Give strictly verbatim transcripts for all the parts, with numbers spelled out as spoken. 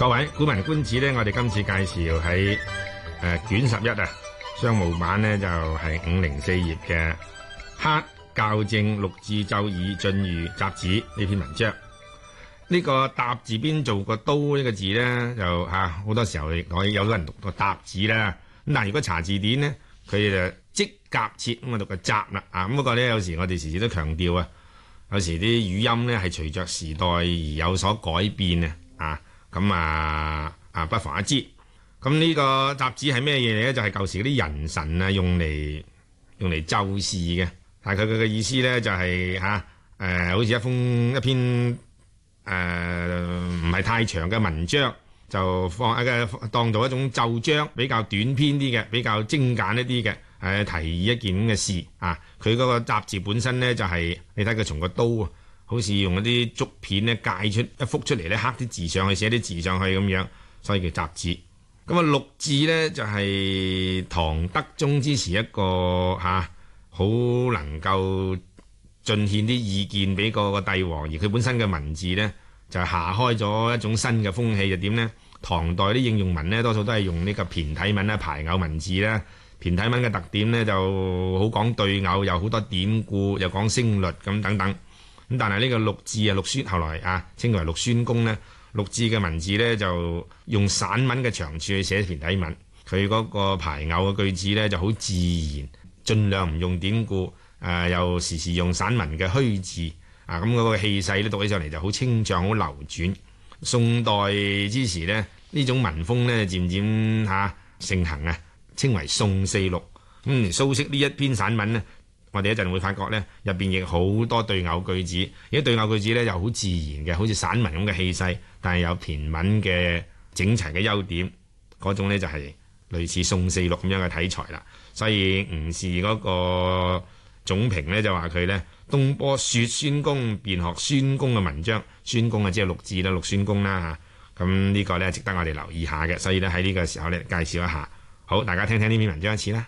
各位古文觀止咧，我哋今次介紹喺誒卷十一啊，商務版呢就係五零四頁嘅《克校正六字奏議進喻雜子》呢篇文章。呢、這個搭字邊做個刀呢個字咧，就吓好、啊、多時候我有人讀個搭字啦。咁但係如果查字典呢，佢就即夾切咁啊讀個雜啦。啊咁不過咧，有時我哋時時都強調啊，有時啲語音咧係隨着時代而有所改變啊。啊咁啊啊，不妨一知。咁呢個雜子係咩嘢嚟咧？就係、是、舊時啲人臣啊用嚟用嚟奏事嘅。但係佢佢嘅意思咧就係吓誒，好似一封一篇誒唔係太長嘅文章，就放一個當做一種奏章，比較短篇啲嘅，比較精簡一啲嘅誒，提議一件咁嘅事啊。佢嗰個雜字本身咧就係、是、你睇佢從個刀啊。好似用嗰啲竹片咧，界出一幅出嚟咧，刻啲字上去，寫啲字上去咁樣，所以叫雜子。咁啊，六字咧就係、是、唐德宗之時一個嚇，好、啊、能夠進獻啲意見俾個個帝王，而佢本身嘅文字咧就下開咗一種新嘅風氣，就點咧？唐代啲應用文咧，多數都係用呢個駢體文啦、排偶文字啦。駢體文嘅特點咧就好講對偶，有好多典故，又講聲律咁等等。咁但係呢個六字啊，六宣後來啊稱為六宣公呢，六字嘅文字呢，就用散文嘅長處去寫駢體文，佢嗰個排偶嘅句子呢，就好自然，盡量唔用典故，誒、呃、又時時用散文嘅虛字啊，咁、那、嗰個氣勢咧讀起上嚟就好清暢，好流轉。宋代之時呢，呢種文風呢，漸漸嚇、啊、盛行啊，稱為宋四六。咁、嗯、蘇軾呢一篇散文呢，我哋一陣會發覺咧，入邊亦好多對偶句子，而啲對偶句子咧又好自然嘅，好似散文咁嘅氣勢，但係有駢文嘅整齊嘅優點，嗰種咧就係類似宋四六咁樣嘅體裁啦。所以吳氏嗰個總評咧就話佢咧東坡說宣公，便學宣公嘅文章，宣公啊即係六字啦，六宣公啦嚇。咁呢個咧值得我哋留意下嘅，所以咧喺呢個時候咧介紹一下。好，大家聽聽呢篇文章一次啦。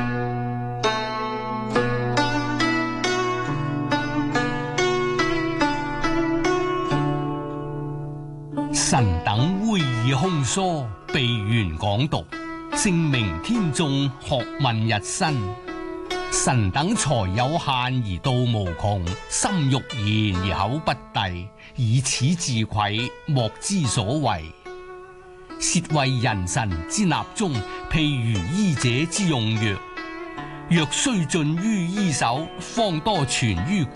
臣等會議空疏，備緣講讀，正明天眾，學問日新。臣等才有限而道無窮，心欲言而口不遞，以此自愧，莫之所為。竊為人臣之納中，譬如醫者之用藥，藥須盡於醫手，方多存於